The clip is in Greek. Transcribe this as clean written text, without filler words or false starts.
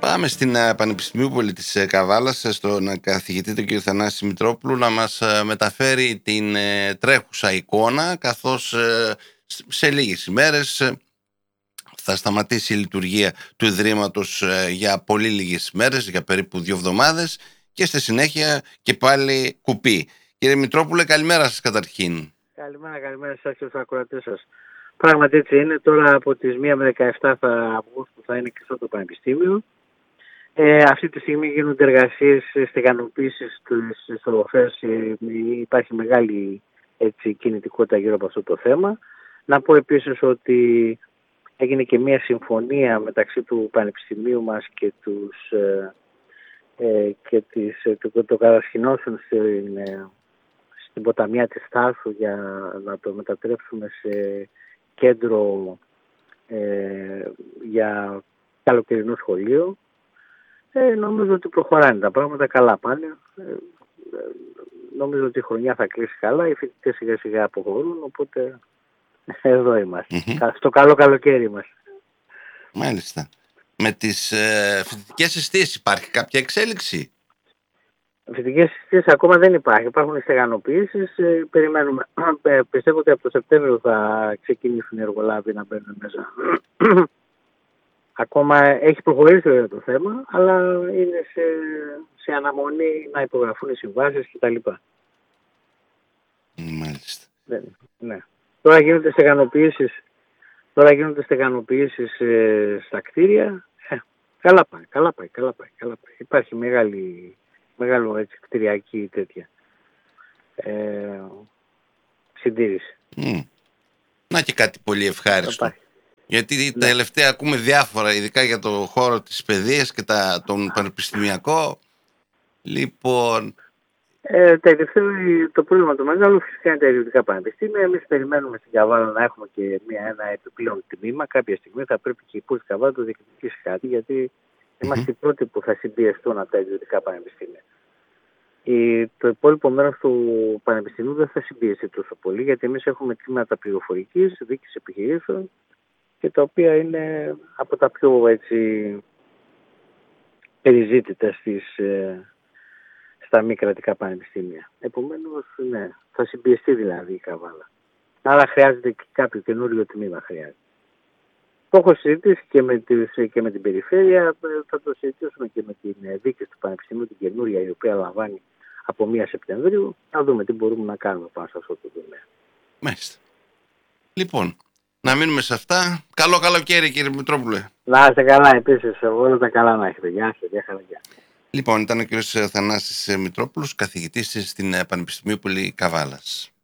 Πάμε στην Πανεπιστημίου της Καβάλας, στον καθηγητή τον κ. Θανάση Μητρόπουλου, να μας μεταφέρει την τρέχουσα εικόνα, καθώς σε λίγες ημέρες θα σταματήσει η λειτουργία του Ιδρύματος για πολύ λίγες ημέρες, για περίπου 2 εβδομάδες, και στη συνέχεια και πάλι κουπί. Κύριε Μητρόπουλε, καλημέρα σας καταρχήν. Καλημέρα σας και στους ακροατές σας. Πράγματι έτσι είναι. Τώρα από τις 1 με 17 Αυγούστου θα είναι κλειστό το Πανεπιστήμιο. Αυτή τη στιγμή γίνονται εργασίες στεγανοποίησης στις οροφές. Υπάρχει μεγάλη κινητικότητα γύρω από αυτό το θέμα. Να πω επίσης ότι έγινε και μια συμφωνία μεταξύ του Πανεπιστημίου μας και των κατασκηνώσεων στην ποταμιά της Θάσου για να το μετατρέψουμε σε κέντρο για καλοκαιρινό σχολείο. Νομίζω ότι προχωράνε τα πράγματα, καλά πάνε. Νομίζω ότι η χρονιά θα κλείσει καλά, οι φοιτητές σιγά σιγά αποχωρούν, οπότε εδώ είμαστε. Στο καλό καλοκαίρι είμαστε. Μάλιστα. Με τις φοιτητικές εστίες υπάρχει κάποια εξέλιξη? Φοιτητικές εστίες ακόμα δεν υπάρχει. Υπάρχουν στεγανοποιήσεις. Περιμένουμε. Πιστεύω ότι από το Σεπτέμβριο θα ξεκινήσουν οι εργολάβοι να μπαίνουν μέσα. Ακόμα έχει προχωρήσει το θέμα, αλλά είναι σε αναμονή να υπογραφούν οι συμβάσεις κτλ. Μάλιστα. Ναι. Τώρα γίνονται στεγανοποιήσεις στα κτίρια. Καλά πάει. Υπάρχει μεγάλο κτηριακή τέτοια συντήρηση. Να και κάτι πολύ ευχάριστο. Γιατί τελευταία ακούμε διάφορα, ειδικά για το χώρο της παιδείας και τον πανεπιστημιακό. Λοιπόν... το πρόβλημα το μεγάλο φυσικά είναι τα ιδιωτικά πανεπιστήμια. Εμείς περιμένουμε στην Καβάλα να έχουμε και ένα επιπλέον τμήμα. Κάποια στιγμή θα πρέπει και η Πόλη της Καβάλα να το διεκδικήσει κάτι, γιατί είμαστε οι πρώτοι που θα συμπιεστούν από τα ιδιωτικά πανεπιστήμια. Το υπόλοιπο μέρος του πανεπιστημίου δεν θα συμπιεστεί τόσο πολύ, γιατί εμείς έχουμε τμήματα πληροφορικής, διοίκησης επιχειρήσεων, και τα οποία είναι από τα πιο περιζήτητα στα μη κρατικά πανεπιστήμια. Επομένως, ναι, θα συμπιεστεί δηλαδή η Καβάλα. Άρα χρειάζεται και κάποιο καινούριο τμήμα. Το έχω συζητήσει και με την περιφέρεια, θα το συζητήσουμε και με την διοίκηση του Πανεπιστημίου, την καινούρια, η οποία λαμβάνει από 1 Σεπτεμβρίου, να δούμε τι μπορούμε να κάνουμε πάνω σε αυτό το τομέα. Μάλιστα. Λοιπόν, να μείνουμε σε αυτά. Καλό καλοκαίρι, κύριε Μητρόπουλε. Να είστε καλά επίσης. Όλα τα καλά να έχετε. Γεια σας. Γεια. Λοιπόν, ήταν ο κύριος Θανάσης Μητρόπουλος, καθηγητής στην Πανεπιστημίου Καβάλας.